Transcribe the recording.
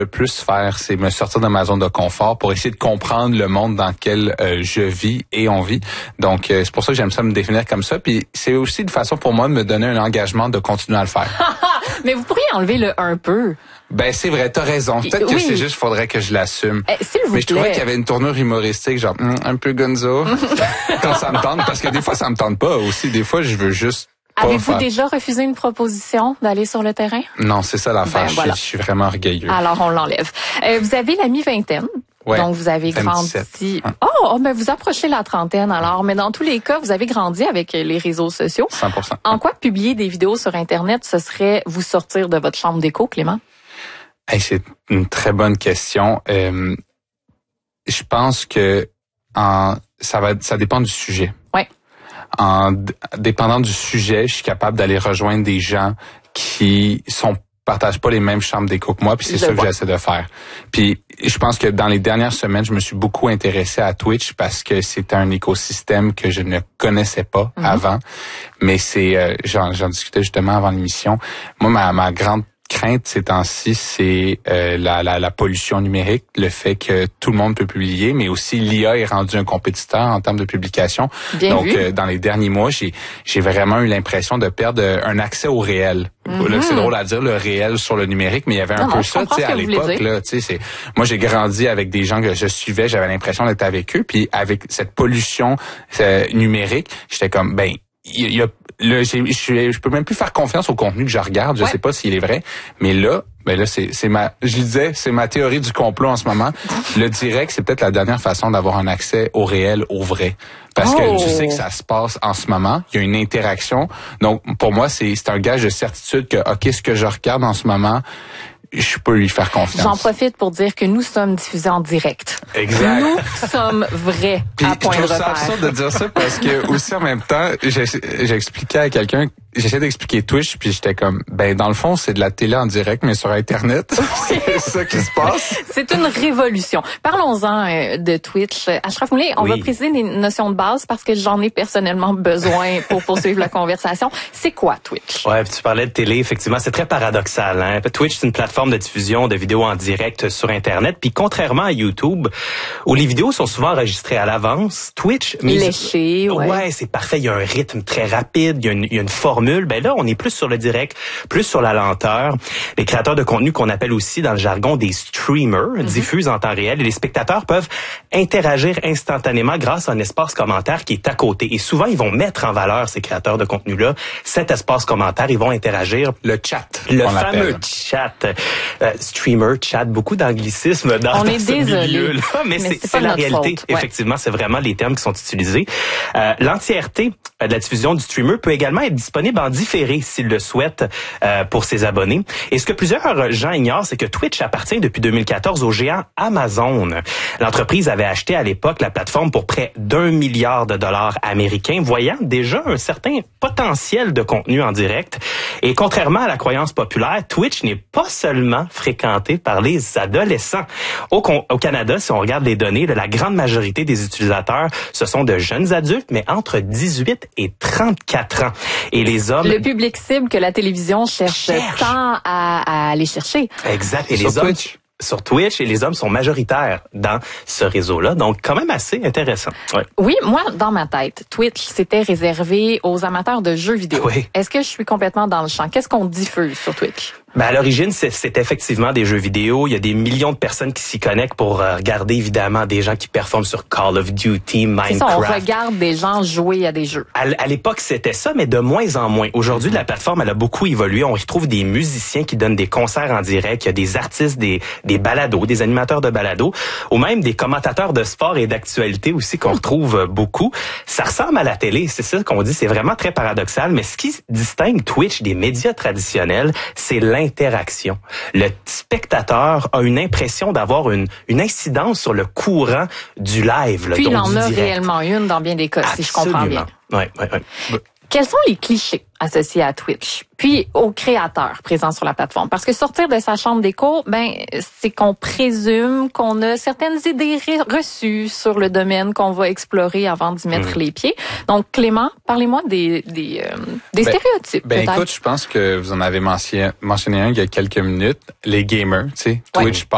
le plus faire, c'est me sortir de ma zone de confort pour essayer de comprendre le monde dans lequel je vis et on vit. Donc, c'est pour ça que j'aime ça me définir comme ça. Puis, c'est aussi une façon pour moi de me donner un engagement de continuer à le faire. Mais vous pourriez enlever le un peu. Ben, c'est vrai, t'as raison. Peut-être que c'est juste, faudrait que je l'assume. S'il vous Mais je trouvais qu'il y avait une tournure humoristique, genre, un peu gonzo. Quand ça me tente, parce que des fois, ça me tente pas aussi. Des fois, je veux juste Avez-vous déjà refusé une proposition d'aller sur le terrain? Non, c'est ça l'affaire. Voilà. Je suis vraiment orgueilleux. Alors, on l'enlève. Vous avez la mi-vingtaine. Ouais, donc, vous avez 27. grandi. Ben vous approchez la trentaine alors. Mais dans tous les cas, vous avez grandi avec les réseaux sociaux. 100%. En quoi publier des vidéos sur Internet, ce serait vous sortir de votre chambre d'écho, Clément? Hey, c'est une très bonne question. Je pense que ça dépend du sujet. Ouais. En dépendant du sujet, je suis capable d'aller rejoindre des gens qui partagent pas les mêmes chambres d'écho que moi, puis c'est ça que j'essaie de faire. Puis je pense que dans les dernières semaines, je me suis beaucoup intéressé à Twitch parce que c'était un écosystème que je ne connaissais pas avant. Mais j'en discutais justement avant l'émission. Moi, ma grande crainte ces temps-ci, c'est la pollution numérique, le fait que tout le monde peut publier, mais aussi l'IA est rendu un compétiteur en termes de publication. Donc, dans les derniers mois, j'ai vraiment eu l'impression de perdre un accès au réel. Là, c'est drôle à dire, le réel sur le numérique, mais il y avait un peu ça, tu sais, à l'époque, là, tu sais, moi, j'ai grandi avec des gens que je suivais, j'avais l'impression d'être avec eux, puis avec cette pollution numérique, j'étais comme, je peux même plus faire confiance au contenu que je regarde. Je sais pas s'il est vrai, mais là, c'est ma théorie du complot en ce moment. Le direct, c'est peut-être la dernière façon d'avoir un accès au réel, au vrai. Parce que je sais que ça se passe en ce moment. Il y a une interaction. Donc, pour moi, c'est un gage de certitude que, OK, ce que je regarde en ce moment, je peux lui faire confiance. J'en profite pour dire que nous sommes diffusés en direct. Exact. Nous sommes vrais à point de repère. Je trouve ça absurde de dire ça parce que aussi en même temps, j'expliquais à quelqu'un, j'essaie d'expliquer Twitch puis j'étais comme, dans le fond, c'est de la télé en direct mais sur Internet. C'est ça qui se passe. C'est une révolution. Parlons-en de Twitch. Achraf Moulay, on va préciser des notions de base parce que j'en ai personnellement besoin pour poursuivre la conversation. C'est quoi Twitch? Ouais, tu parlais de télé, effectivement, c'est très paradoxal, hein. Twitch, c'est une plateforme de diffusion de vidéos en direct sur Internet. Puis contrairement à YouTube, où les vidéos sont souvent enregistrées à l'avance, Twitch... Léché, ouais, c'est parfait. Il y a un rythme très rapide, il y a une formule. Là, on est plus sur le direct, plus sur la lenteur. Les créateurs de contenu qu'on appelle aussi dans le jargon des streamers diffusent en temps réel et les spectateurs peuvent interagir instantanément grâce à un espace commentaire qui est à côté. Et souvent, ils vont mettre en valeur ces créateurs de contenu-là. Cet espace commentaire, ils vont interagir. Le chat. Le fameux chat. Streamer, chat, beaucoup d'anglicisme dans ce milieu-là, mais c'est la réalité. Effectivement, c'est vraiment les termes qui sont utilisés. L'entièreté de la diffusion du streamer peut également être disponible en différé s'il le souhaite pour ses abonnés. Et ce que plusieurs gens ignorent, c'est que Twitch appartient depuis 2014 au géant Amazon. L'entreprise avait acheté à l'époque la plateforme pour près d'1 milliard de dollars américains, voyant déjà un certain potentiel de contenu en direct. Et contrairement à la croyance populaire, Twitch n'est pas seulement fréquenté par les adolescents. Au Canada, si on regarde les données, la grande majorité des utilisateurs, ce sont de jeunes adultes, mais entre 18 et 34 ans. Et les hommes... Le public cible que la télévision cherche tant à aller chercher. Exact. Et les hommes... Sur Twitch, et les hommes sont majoritaires dans ce réseau-là. Donc, quand même assez intéressant. Ouais. Oui, moi, dans ma tête, Twitch, c'était réservé aux amateurs de jeux vidéo. Oui. Est-ce que je suis complètement dans le champ? Qu'est-ce qu'on diffuse sur Twitch? À l'origine, c'est effectivement des jeux vidéo. Il y a des millions de personnes qui s'y connectent pour regarder, évidemment, des gens qui performent sur Call of Duty, Minecraft. C'est ça, on regarde des gens jouer à des jeux. À l'époque, c'était ça, mais de moins en moins. Aujourd'hui, la plateforme, elle a beaucoup évolué. On retrouve des musiciens qui donnent des concerts en direct. Il y a des artistes, des balados, des animateurs de balados, ou même des commentateurs de sport et d'actualité aussi qu'on retrouve beaucoup. Ça ressemble à la télé, c'est ça qu'on dit. C'est vraiment très paradoxal. Mais ce qui distingue Twitch des médias traditionnels, c'est l'interaction. Le spectateur a une impression d'avoir une incidence sur le courant du live. Là, puis il en a direct. Réellement une dans bien des cas, si je comprends bien. Ouais. Quels sont les clichés associés à Twitch, puis aux créateurs présents sur la plateforme? Parce que sortir de sa chambre d'écho, c'est qu'on présume qu'on a certaines idées reçues sur le domaine qu'on va explorer avant d'y mettre les pieds. Donc, Clément, parlez-moi des stéréotypes, peut-être. Écoute, je pense que vous en avez mentionné un il y a quelques minutes, les gamers, tu sais. Twitch